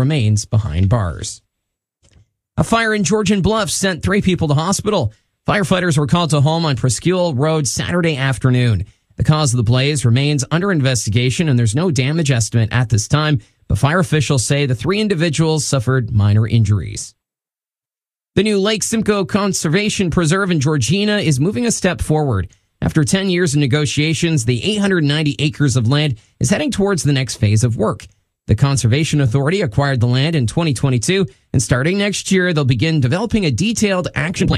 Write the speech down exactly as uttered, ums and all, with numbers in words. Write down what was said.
remains behind bars. A fire in Georgian Bluffs sent three people to hospital. Firefighters were called to a home on Presqu'île Road Saturday afternoon. The cause of the blaze remains under investigation, and there's no damage estimate at this time, but fire officials say the three individuals suffered minor injuries. The new Lake Simcoe Conservation Preserve in Georgina is moving a step forward. After ten years of negotiations, the eight hundred ninety acres of land is heading towards the next phase of work. The Conservation Authority acquired the land in twenty twenty-two, and starting next year, they'll begin developing a detailed action plan